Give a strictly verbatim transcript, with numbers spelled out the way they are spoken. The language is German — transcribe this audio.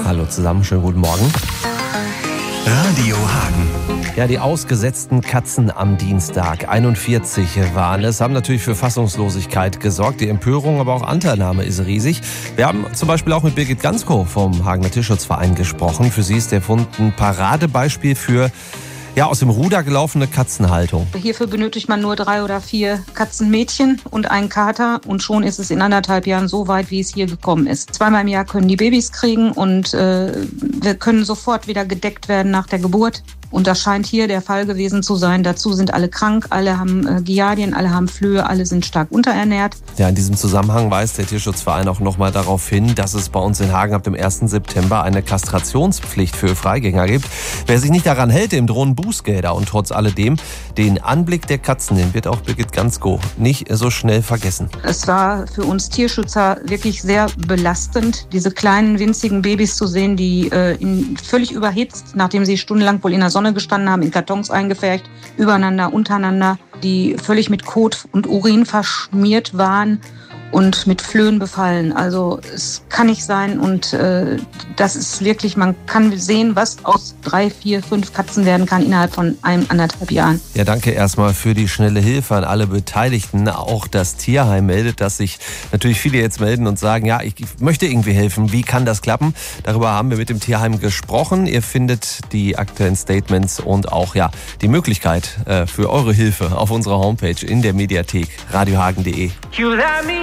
Hallo zusammen, schönen guten Morgen. Radio Hagen. Ja, die ausgesetzten Katzen am Dienstag, einundvierzig waren es, haben natürlich für Fassungslosigkeit gesorgt. Die Empörung, aber auch Anteilnahme ist riesig. Wir haben zum Beispiel auch mit Birgit Ganskow vom Hagener Tierschutzverein gesprochen. Für sie ist der Fund ein Paradebeispiel für ja, aus dem Ruder gelaufene Katzenhaltung. Hierfür benötigt man nur drei oder vier Katzenmädchen und einen Kater und schon ist es in anderthalb Jahren so weit, wie es hier gekommen ist. Zweimal im Jahr können die Babys kriegen und äh, wir können sofort wieder gedeckt werden nach der Geburt. Und das scheint hier der Fall gewesen zu sein. Dazu sind alle krank, alle haben äh, Giardien, alle haben Flöhe, alle sind stark unterernährt. Ja, in diesem Zusammenhang weist der Tierschutzverein auch nochmal darauf hin, dass es bei uns in Hagen ab dem ersten September eine Kastrationspflicht für Freigänger gibt. Wer sich nicht daran hält, dem drohen Bußgelder. Und trotz alledem, den Anblick der Katzen, den wird auch Birgit Ganskow nicht so schnell vergessen. Es war für uns Tierschützer wirklich sehr belastend, diese kleinen, winzigen Babys zu sehen, die äh, in, völlig überhitzt, nachdem sie stundenlang wohl in der Sonne gestanden haben, in Kartons eingefärbt, übereinander, untereinander, die völlig mit Kot und Urin verschmiert waren und mit Flöhen befallen. Also es kann nicht sein und äh, das ist wirklich, man kann sehen, was aus drei, vier, fünf Katzen werden kann innerhalb von einem, anderthalb Jahren. Ja, danke erstmal für die schnelle Hilfe an alle Beteiligten. Auch das Tierheim meldet, dass sich natürlich viele jetzt melden und sagen, ja, ich möchte irgendwie helfen. Wie kann das klappen? Darüber haben wir mit dem Tierheim gesprochen. Ihr findet die aktuellen Statements und auch ja die Möglichkeit äh, für eure Hilfe auf unserer Homepage in der Mediathek radiohagen punkt de.